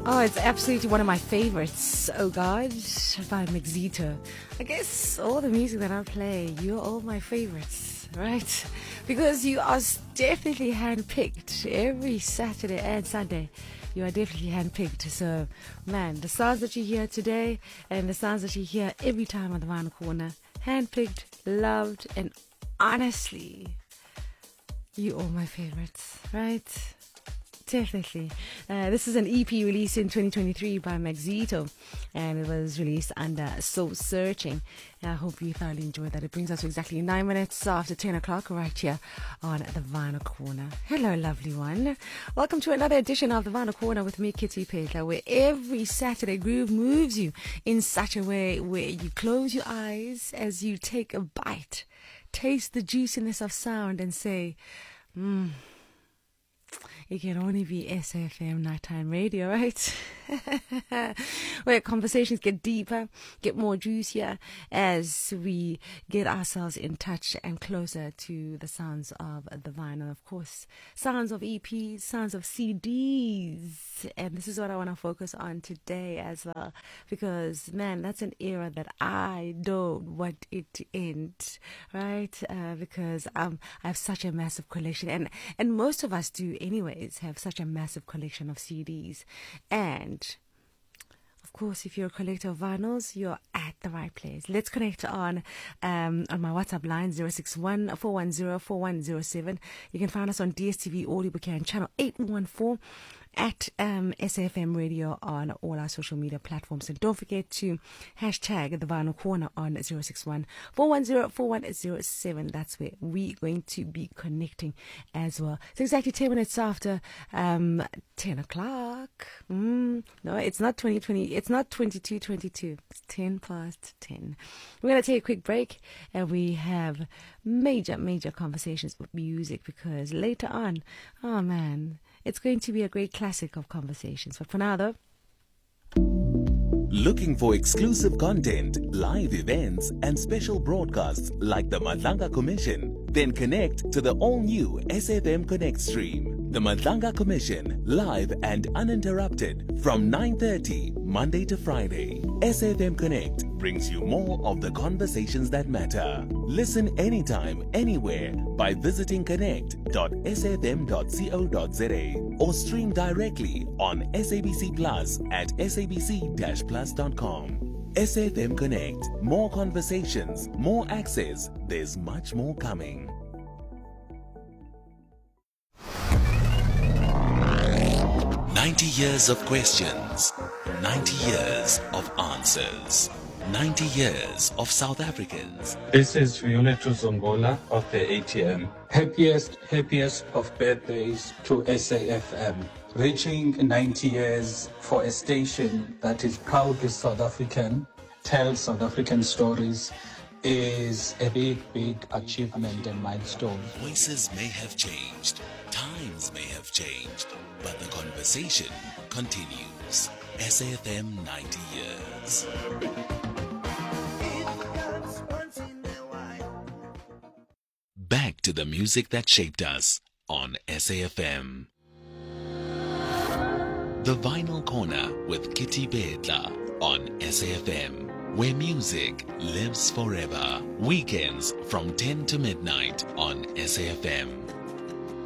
Oh, it's absolutely one of my favorites. Oh God, by Mexito. I guess all the music that I play, you're all my favorites, right? Because you are definitely handpicked every Saturday and Sunday. You are definitely handpicked. So, man, the sounds that you hear today and the sounds that you hear every time on the Vinyl Corner, handpicked, loved, and honestly, you all my favorites, right? Definitely. This is an EP released in 2023 by Mexito, and it was released under Soul Searching. I hope you thoroughly enjoyed that. It brings us to exactly 9 minutes after 10 o'clock right here on the Vinyl Corner. Hello, lovely one. Welcome to another edition of the Vinyl Corner with me, Kitty Petla, where every Saturday groove moves you in such a way where you close your eyes as you take a bite, taste the juiciness of sound, and say, it can only be SAFM Nighttime Radio, right? Where conversations get deeper, get more juicier as we get ourselves in touch and closer to the sounds of the vinyl, of course. Sounds of EPs, sounds of CDs. And this is what I want to focus on today as well. Because, man, that's an era that I don't want it to end, right? Because I have such a massive collection. And most of us do anyways have such a massive collection of CDs. And of course, if you're a collector of vinyls, you're at the right place. Let's connect on my WhatsApp line 061-410-4107. You can find us on DSTV Audio Bouquet channel 814 at SAFM Radio on all our social media platforms. And don't forget to hashtag the Vinyl Corner on 061-410-4107. That's where we're going to be connecting as well. It's exactly 10 minutes after 10 o'clock. No, it's not 2020. It's not 22:22. It's 10 past 10. We're going to take a quick break and we have major conversations with music because later on, oh man, it's going to be a great classic of conversations. But for now, though, looking for exclusive content, live events, and special broadcasts like the Madlanga Commission? Then connect to the all-new SAFM Connect stream. The Madlanga Commission, live and uninterrupted from 9:30 Monday to Friday. SAFM Connect brings you more of the conversations that matter. Listen anytime, anywhere by visiting connect.safm.co.za or stream directly on SABC Plus at sabc-plus.com. SAFM Connect. More conversations, more access. There's much more coming. "90 years of questions, 90 years of answers, 90 years of South Africans." This is Violetu Zombola of the ATM. Happiest of birthdays to SAFM. Reaching 90 years for a station that is proudly South African, tells South African stories, is a big achievement and milestone. Voices may have changed, times may have changed, but the conversation continues. SAFM 90 years. Back to the music that shaped us on SAFM. The Vinyl Corner with Kitty Petla on SAFM, where music lives forever. Weekends from 10 to midnight on SAFM.